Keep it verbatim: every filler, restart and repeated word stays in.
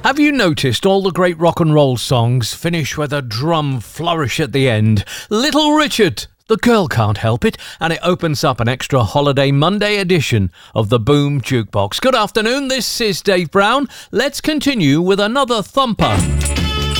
Have you noticed all the great rock and roll songs finish with a drum flourish at the end? Little Richard, the girl can't help it, and it opens up an extra holiday Monday edition of the Boom Jukebox. Good afternoon, this is Dave Brown. Let's continue with another thumper.